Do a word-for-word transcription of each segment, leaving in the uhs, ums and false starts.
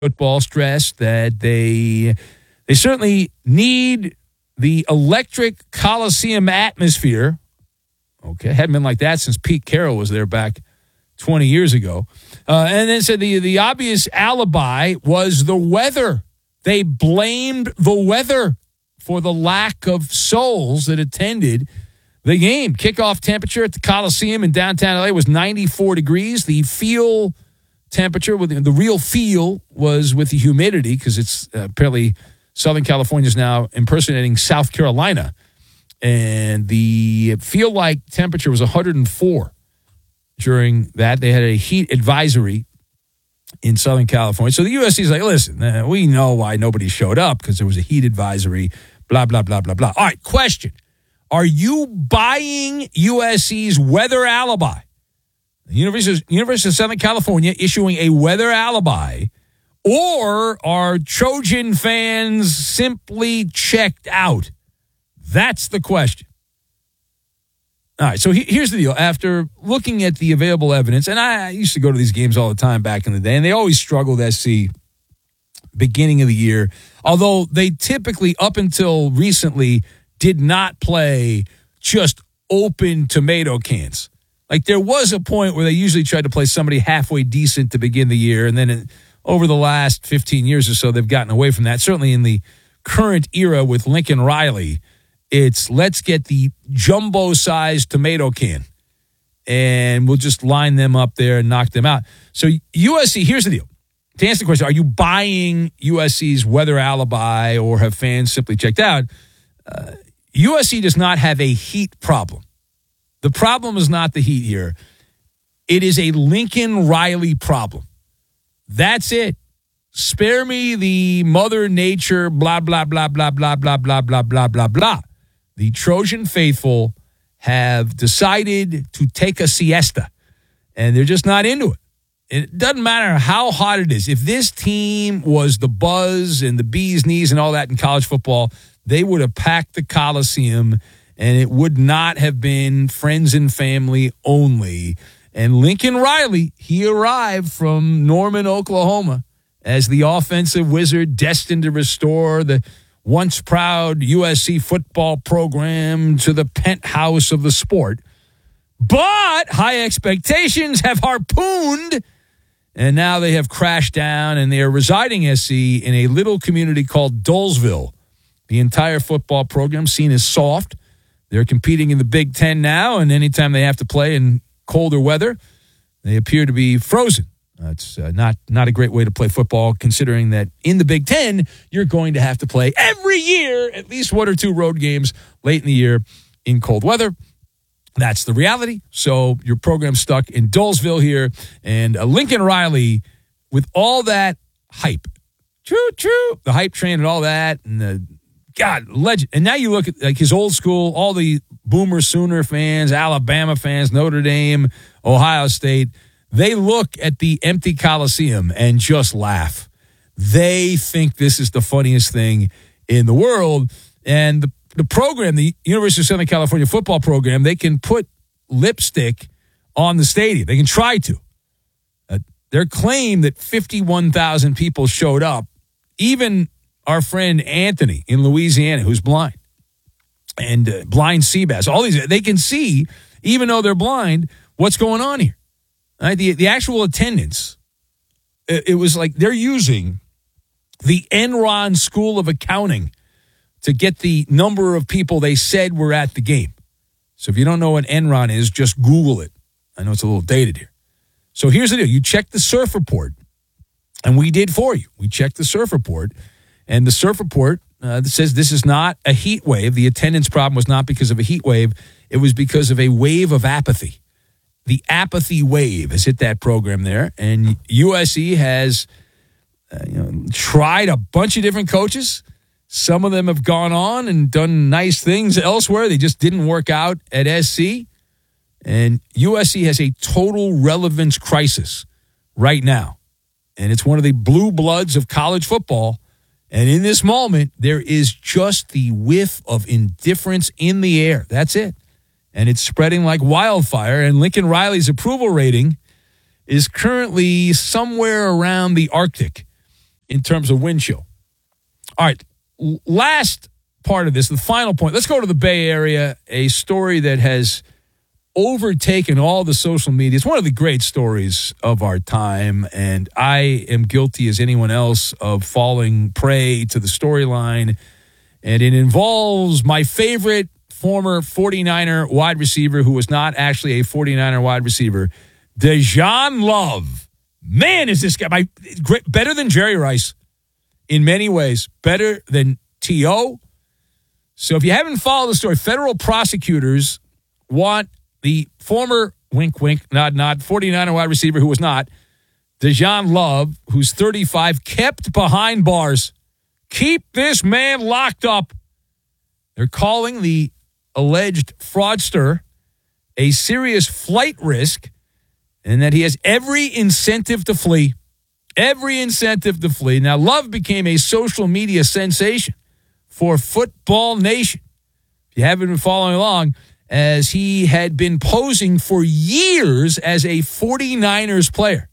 Football stressed that they they certainly need the electric Coliseum atmosphere. Okay, hadn't been like that since Pete Carroll was there back twenty years ago. Uh, and then said the, the obvious alibi was the weather. They blamed the weather for the lack of souls that attended the game. Kickoff temperature at the Coliseum in downtown L A was ninety-four degrees. The feel temperature, with the real feel, was with the humidity, because it's uh, apparently Southern California is now impersonating South Carolina. And the feel-like temperature was one hundred four during that. They had a heat advisory in Southern California. So the U S C is like, listen, uh, we know why nobody showed up, because there was a heat advisory, blah, blah, blah, blah, blah. All right, question. Are you buying U S C's weather alibi? The University, University of Southern California issuing a weather alibi, or are Trojan fans simply checked out? That's the question. All right, so he, here's the deal. After looking at the available evidence, and I, I used to go to these games all the time back in the day, and they always struggled with S C beginning of the year, although they typically, up until recently, did not play just open tomato cans. Like, there was a point where they usually tried to play somebody halfway decent to begin the year, and then it, over the last fifteen years or so, they've gotten away from that. Certainly in the current era with Lincoln Riley, it's let's get the jumbo-sized tomato can, and we'll just line them up there and knock them out. So U S C, here's the deal. To answer the question, are you buying U S C's weather alibi, or have fans simply checked out? Uh, U S C does not have a heat problem. The problem is not the heat here. It is a Lincoln Riley problem. That's it. Spare me the Mother Nature, blah, blah, blah, blah, blah, blah, blah, blah, blah, blah, blah. The Trojan faithful have decided to take a siesta, and they're just not into it. It doesn't matter how hot it is. If this team was the buzz and the bee's knees and all that in college football, they would have packed the Coliseum, and it would not have been friends and family only. And Lincoln Riley, he arrived from Norman, Oklahoma, as the offensive wizard destined to restore the once proud U S C football program to the penthouse of the sport. But high expectations have harpooned, and now they have crashed down, and they are residing, S C, in a little community called Dolesville. The entire football program seen as soft. They're competing in the Big Ten now, and anytime they have to play in colder weather, they appear to be frozen. It's uh, not, not a great way to play football, considering that in the Big Ten, you're going to have to play every year at least one or two road games late in the year in cold weather. That's the reality. So your program's stuck in Dolesville here, and uh, Lincoln Riley, with all that hype, true, true, the hype train and all that, and the God, legend. And now you look at like his old school, all the Boomer Sooner fans, Alabama fans, Notre Dame, Ohio State. They look at the empty Coliseum and just laugh. They think this is the funniest thing in the world. And the, the program, the University of Southern California football program, they can put lipstick on the stadium. They can try to. Uh, their claim that fifty-one thousand people showed up, even our friend Anthony in Louisiana, who's blind, and uh, blind Seabass, all these, they can see, even though they're blind, what's going on here. Right? The, the actual attendance, it, it was like they're using the Enron School of Accounting to get the number of people they said were at the game. So if you don't know what Enron is, just Google it. I know it's a little dated here. So here's the deal. You check the surf report, and we did for you. We checked the surf report, and the surf report uh, says this is not a heat wave. The attendance problem was not because of a heat wave. It was because of a wave of apathy. The apathy wave has hit that program there, and U S C has uh, you know, tried a bunch of different coaches. Some of them have gone on and done nice things elsewhere. They just didn't work out at S C. And U S C has a total relevance crisis right now. And it's one of the blue bloods of college football. And in this moment, there is just the whiff of indifference in the air. That's it. And it's spreading like wildfire. And Lincoln Riley's approval rating is currently somewhere around the Arctic. in terms of wind chill. All right, last part of this, the final point. Let's go to the Bay Area, a story that has overtaken all the social media. It's one of the great stories of our time, and I am guilty as anyone else of falling prey to the storyline, and it involves my favorite former 49er wide receiver who was not actually a 49er wide receiver, Deshaun Love. Man, is this guy my, great, better than Jerry Rice in many ways, better than T O So if you haven't followed the story, federal prosecutors want the former, wink, wink, nod, nod, 49er wide receiver who was not, Deshaun Love, who's thirty-five, kept behind bars. Keep this man locked up. They're calling the alleged fraudster a serious flight risk and that he has every incentive to flee. Every incentive to flee. Now, Love became a social media sensation for Football Nation. If you haven't been following along, as he had been posing for years as a 49ers player.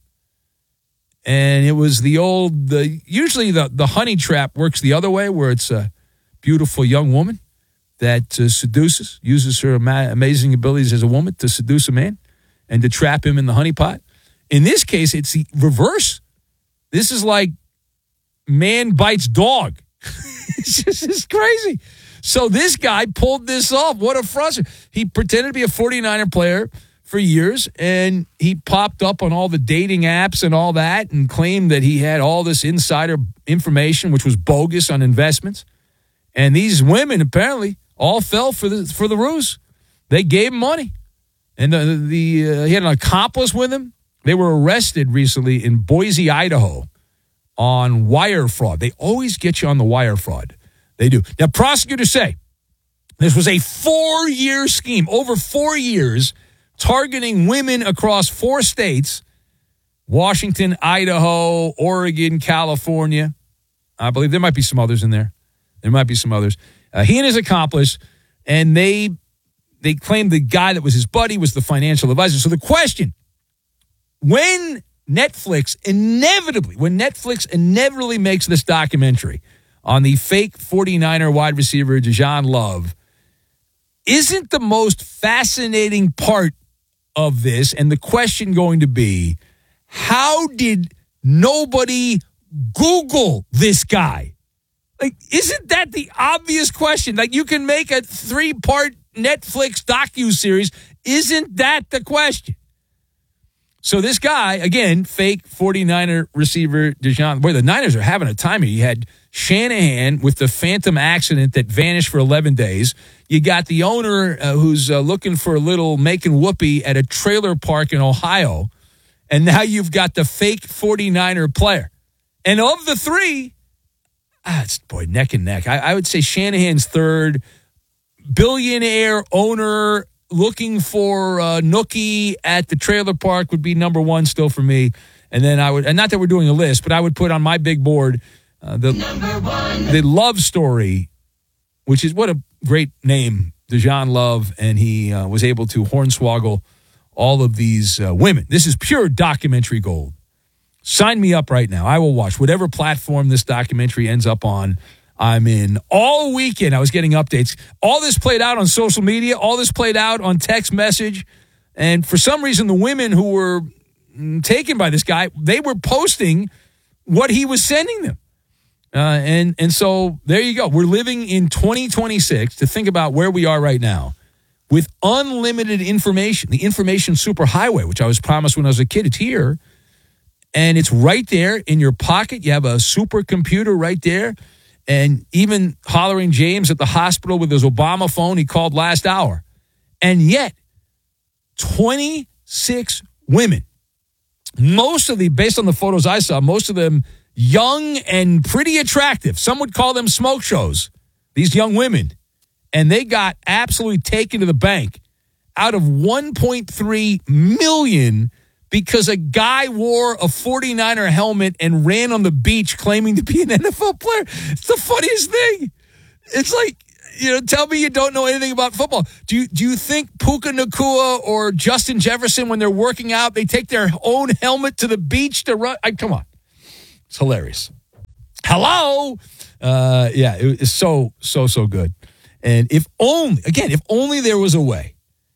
And it was the old, the usually the, the honey trap works the other way, where it's a beautiful young woman that uh, seduces, uses her ama- amazing abilities as a woman to seduce a man and to trap him in the honey pot. In this case, it's the reverse. This is like man bites dog. It's just it's crazy. So this guy pulled this off. What a frustration. He pretended to be a 49er player for years, and he popped up on all the dating apps and all that and claimed that he had all this insider information, which was bogus on investments. And these women apparently all fell for the for the ruse. They gave him money. And the, the uh, he had an accomplice with him. They were arrested recently in Boise, Idaho on wire fraud. They always get you on the wire fraud. They do. Now, prosecutors say this was a four-year scheme, over four years, targeting women across four states, Washington, Idaho, Oregon, California. I believe there might be some others in there. There might be some others. Uh, he and his accomplice, and they they claimed the guy that was his buddy was the financial advisor. So the question, when Netflix inevitably, when Netflix inevitably makes this documentary on the fake 49er wide receiver Deshaun Love, isn't the most fascinating part of this, and the question going to be, how did nobody Google this guy? Like, isn't that the obvious question? Like, you can make a three-part Netflix docuseries. Isn't that the question? So this guy, again, fake 49er receiver Deshaun. Boy, the Niners are having a time here. You had Shanahan with the phantom accident that vanished for eleven days. You got the owner uh, who's uh, looking for a little making whoopee at a trailer park in Ohio. And now you've got the fake 49er player. And of the three, ah, it's, boy, neck and neck. I, I would say Shanahan's third. Billionaire owner looking for uh, Nookie at the trailer park would be number one still for me. And then I would, and not that we're doing a list, but I would put on my big board uh, the the Love Story, which is what a great name, Deshaun Love, and he uh, was able to hornswoggle all of these uh, women. This is pure documentary gold. Sign me up right now. I will watch whatever platform this documentary ends up on. I'm in. All weekend I was getting updates. All this played out on social media. All this played out on text message. And for some reason, the women who were taken by this guy, they were posting what he was sending them. Uh, and, and so there you go. We're living in twenty twenty-six to think about where we are right now with unlimited information. The information superhighway, which I was promised when I was a kid, it's here. And it's right there in your pocket. You have a supercomputer right there. And even hollering James at the hospital with his Obama phone, he called last hour. And yet, twenty-six women, most of the, based on the photos I saw, most of them young and pretty attractive. Some would call them smoke shows, these young women. And they got absolutely taken to the bank out of one point three million because a guy wore a 49er helmet and ran on the beach claiming to be an N F L player. It's the funniest thing. It's like, you know, tell me you don't know anything about football. Do you, do you think Puka Nacua or Justin Jefferson, when they're working out, they take their own helmet to the beach to run? I, come on. It's hilarious. Hello? Uh, yeah, it was so, so, so good. And if only, again, if only there was a way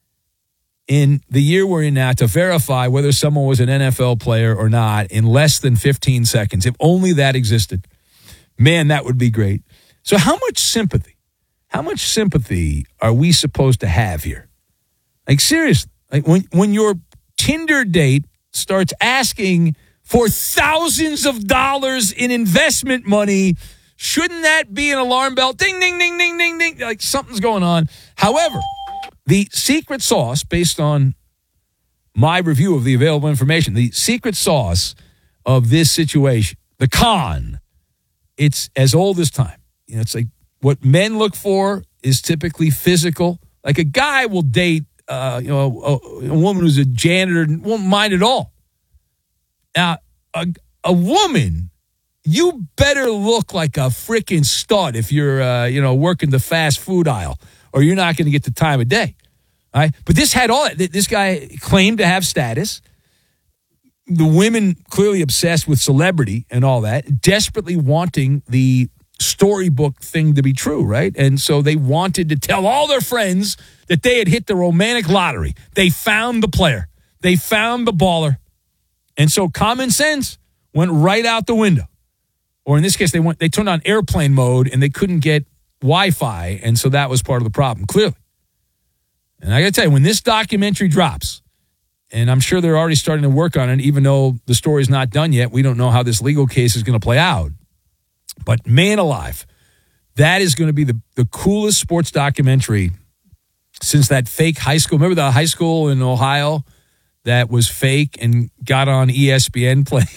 in the year we're in now to verify whether someone was an N F L player or not in less than fifteen seconds. If only that existed. Man, that would be great. So how much sympathy, how much sympathy are we supposed to have here? Like, seriously, like when, when your Tinder date starts asking for thousands of dollars in investment money, shouldn't that be an alarm bell? Ding, ding, ding, ding, ding, ding. Like something's going on. However, the secret sauce, based on my review of the available information, the secret sauce of this situation, the con, it's as old as time. You know, it's like what men look for is typically physical. Like a guy will date, uh, you know, a, a woman who's a janitor and won't mind at all. Now, a, a woman, you better look like a freaking stud if you're, uh, you know, working the fast food aisle, or you're not going to get the time of day. All right? But this had all that. This guy claimed to have status. The women clearly obsessed with celebrity and all that, desperately wanting the storybook thing to be true, right? And so they wanted to tell all their friends that they had hit the romantic lottery. They found the player. They found the baller. And so common sense went right out the window. Or in this case, they went they turned on airplane mode and they couldn't get Wi-Fi, and so that was part of the problem, clearly. And I got to tell you, when this documentary drops, and I'm sure they're already starting to work on it, even though the story's not done yet, we don't know how this legal case is going to play out. But man alive, that is going to be the, the coolest sports documentary since that fake high school. Remember the high school in Ohio that was fake and got on E S P N playing?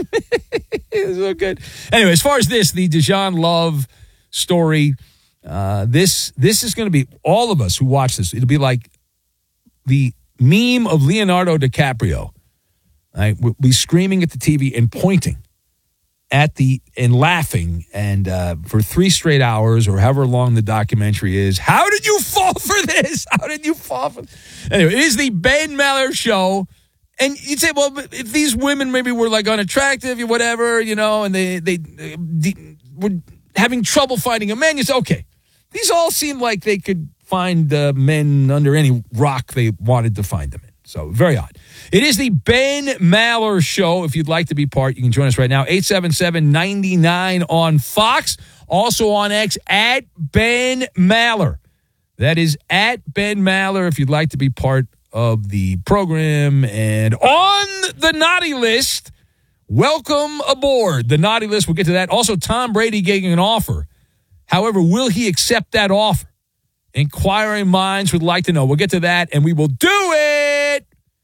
It was so good. Anyway, as far as this, the Deshaun Love story, uh, this this is going to be, all of us who watch this, it'll be like the meme of Leonardo DiCaprio. Right? We'll be screaming at the T V and pointing at the, and laughing, and uh, for three straight hours or however long the documentary is. How did you fall for this? How did you fall for this? Anyway, it is the Ben Maller Show. And you'd say, well, if these women maybe were like unattractive, whatever, you know, and they, they, they were having trouble finding a man, you say, okay, these all seem like they could find uh, men under any rock they wanted to find them in. So very odd. It is the Ben Maller Show. If you'd like to be part, you can join us right now. eight seven seven, nine nine on Fox. Also on X, at Ben Maller. That is at Ben Maller if you'd like to be part of the program. And on the naughty list, welcome aboard. The naughty list, we'll get to that. Also, Tom Brady getting an offer. However, will he accept that offer? Inquiring minds would like to know. We'll get to that, and we will do it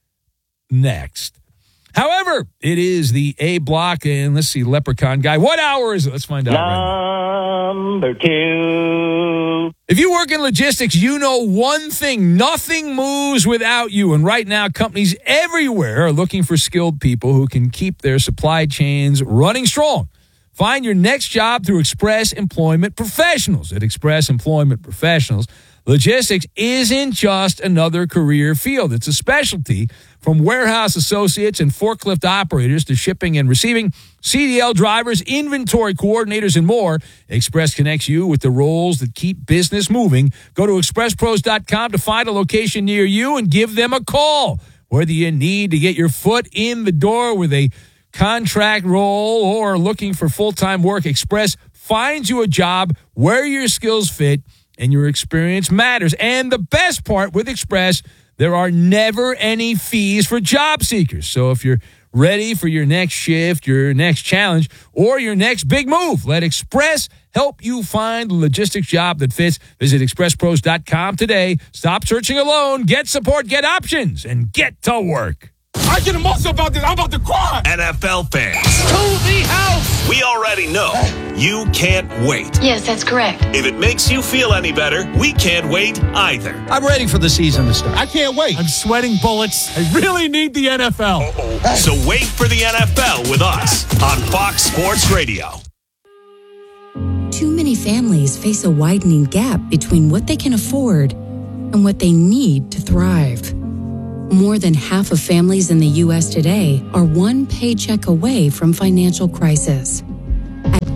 next. However, it is the A block, and let's see, Leprechaun Guy. What hour is it? Let's find out. Number right two. If you work in logistics, you know one thing. Nothing moves without you. And right now, companies everywhere are looking for skilled people who can keep their supply chains running strong. Find your next job through Express Employment Professionals. At Express Employment Professionals, logistics isn't just another career field. It's a specialty. From warehouse associates and forklift operators to shipping and receiving, C D L drivers, inventory coordinators, and more, Express connects you with the roles that keep business moving. Go to express pros dot com to find a location near you and give them a call. Whether you need to get your foot in the door with a contract role or looking for full-time work, Express finds you a job where your skills fit and your experience matters. And the best part with Express, there are never any fees for job seekers. So if you're ready for your next shift, your next challenge, or your next big move, let Express help you find a logistics job that fits. Visit express pros dot com today. Stop searching alone. Get support, get options, and get to work. I get emotional about this. I'm about to cry. N F L fans, To the house. we already know you can't wait. Yes, that's correct. If it makes you feel any better, we can't wait either. I'm ready for the season to start. I can't wait. I'm sweating bullets. I really need the N F L. So wait for the N F L with us on Fox Sports Radio. Too many families face a widening gap between what they can afford and what they need to thrive. More than half of families in the U S today are one paycheck away from financial crisis. At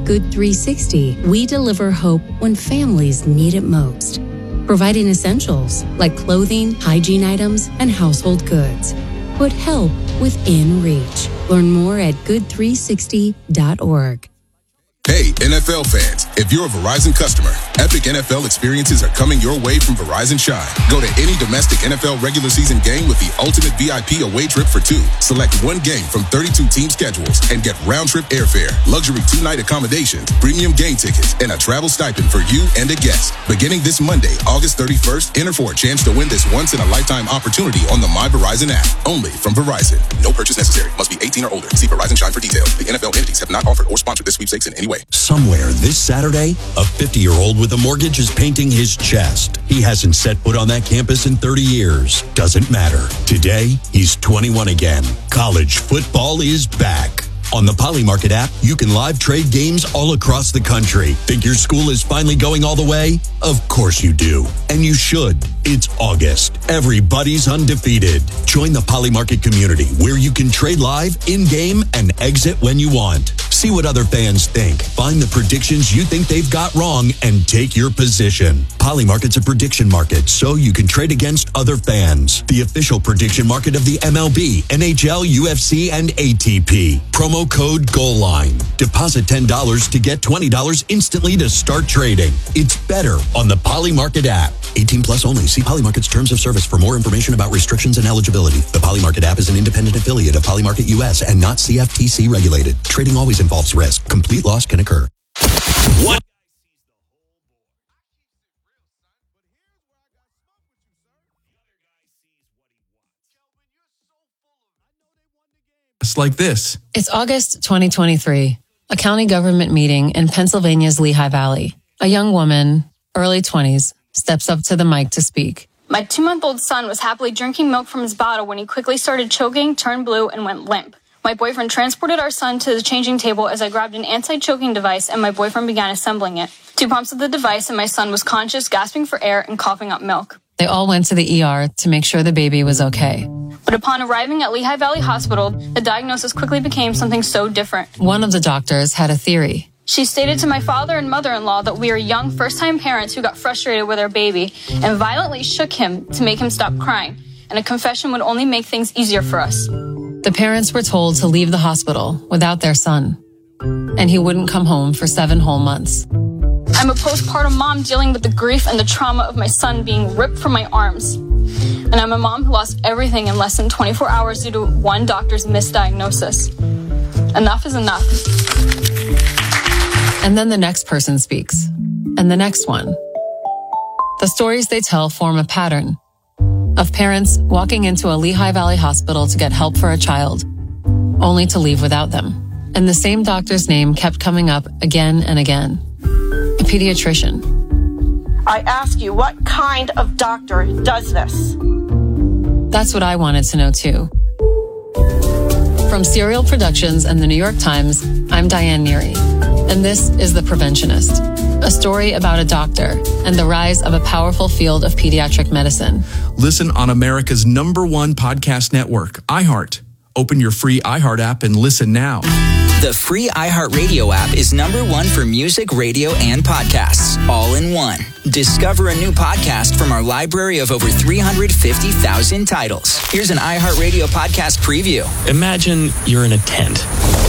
Good three sixty, we deliver hope when families need it most, providing essentials like clothing, hygiene items, and household goods. Put help within reach. Learn more at good three sixty dot org. Hey, N F L fans, if you're a Verizon customer, epic N F L experiences are coming your way from Verizon Shine. Go to any domestic N F L regular season game with the ultimate V I P away trip for two. Select one game from thirty-two team schedules and get round-trip airfare, luxury two-night accommodations, premium game tickets, and a travel stipend for you and a guest. Beginning this Monday, August thirty-first, enter for a chance to win this once-in-a-lifetime opportunity on the My Verizon app. Only from Verizon. No purchase necessary. Must be eighteen or older. See Verizon Shine for details. The N F L entities have not offered or sponsored this sweepstakes in any way. Somewhere this Saturday, a fifty-year-old with a mortgage is painting his chest. He hasn't set foot on that campus in thirty years. Doesn't matter. Today, he's twenty-one again. College football is back. On the Poly Market app, you can live trade games all across the country. Think your school is finally going all the way? Of course you do. And you should. It's August. Everybody's undefeated. Join the Poly Market community where you can trade live, in-game, and exit when you want. See what other fans think. Find the predictions you think they've got wrong and take your position. Poly Market's a prediction market, so you can trade against other fans. The official prediction market of the M L B, N H L, U F C, and A T P. Promo code GOALLINE. Deposit ten dollars to get twenty dollars instantly to start trading. It's better on the Poly Market app. eighteen plus only. See Poly Market's terms of service for more information about restrictions and eligibility. The Poly Market app is an independent affiliate of Poly Market U S and not C F T C regulated. Trading always involves risk. Complete loss can occur. What? Just like this. It's August twenty twenty-three, a county government meeting in Pennsylvania's Lehigh Valley. A young woman, early twenties, steps up to the mic to speak. My two-month-old son was happily drinking milk from his bottle when he quickly started choking, turned blue, and went limp. My boyfriend transported our son to the changing table as I grabbed an anti-choking device and my boyfriend began assembling it. Two pumps of the device and my son was conscious, gasping for air, and coughing up milk. They all went to the E R to make sure the baby was okay. But upon arriving at Lehigh Valley Hospital, the diagnosis quickly became something so different. One of the doctors had a theory. She stated to my father and mother-in-law that we are young first-time parents who got frustrated with our baby and violently shook him to make him stop crying, and a confession would only make things easier for us. The parents were told to leave the hospital without their son, and he wouldn't come home for seven whole months. I'm a postpartum mom dealing with the grief and the trauma of my son being ripped from my arms. And I'm a mom who lost everything in less than twenty-four hours due to one doctor's misdiagnosis. Enough is enough. And then the next person speaks, and the next one. The stories they tell form a pattern of parents walking into a Lehigh Valley hospital to get help for a child, only to leave without them. And the same doctor's name kept coming up again and again. A pediatrician. I ask you, what kind of doctor does this? That's what I wanted to know too. From Serial Productions and the New York Times, I'm Diane Neary, and this is The Preventionist, a story about a doctor and the rise of a powerful field of pediatric medicine. Listen on America's number one podcast network, iHeart. Open your free iHeart app and listen now. The free iHeartRadio app is number one for music, radio, and podcasts, all in one. Discover a new podcast from our library of over three hundred fifty thousand titles. Here's an iHeartRadio podcast preview. Imagine you're in a tent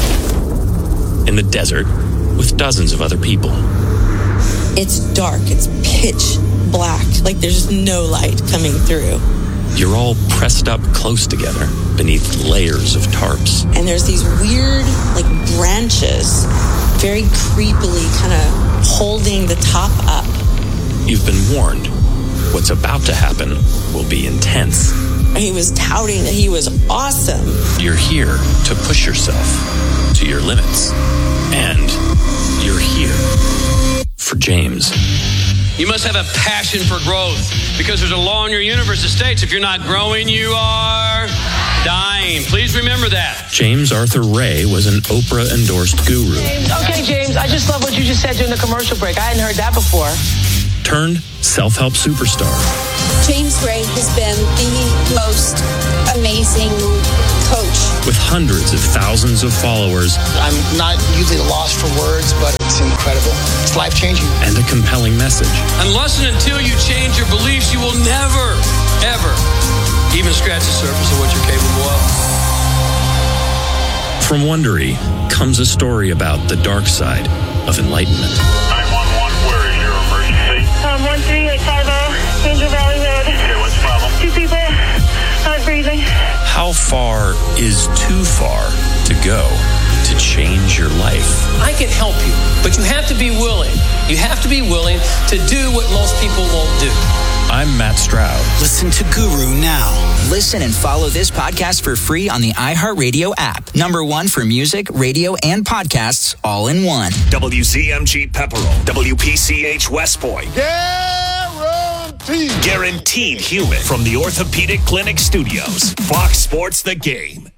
in the desert with dozens of other people. It's dark. It's pitch black. Like there's no light coming through. You're all pressed up close together beneath layers of tarps. And there's these weird, like, branches, very creepily kind of holding the top up. You've been warned. What's about to happen will be intense. He was touting that he was awesome. You're here to push yourself to your limits. And you're here for James. You must have a passion for growth because there's a law in your universe that states if you're not growing, you are dying. Please remember that. James Arthur Ray was an Oprah-endorsed guru. Okay, James, I just love what you just said during the commercial break. I hadn't heard that before. Turned self-help superstar. James Ray has been the most amazing coach. With hundreds of thousands of followers. I'm not usually lost for words, but it's incredible. It's life-changing. And a compelling message. Unless and until you change your beliefs, you will never, ever even scratch the surface of what you're capable of. From Wondery comes a story about the dark side of enlightenment. nine one one, where is your emergency? Um, one three eight five zero, Angel Valley Road. Okay, what's the problem? Two people, not breathing. How far is too far to go to change your life? I can help you, but you have to be willing. You have to be willing to do what most people won't do. I'm Matt Stroud. Listen to Guru now. Listen and follow this podcast for free on the iHeartRadio app. Number one for music, radio, and podcasts all in one. W Z M G Pepperell, W P C H West Point. Guaranteed. Guaranteed human from the Orthopedic Clinic Studios. Fox Sports The Game.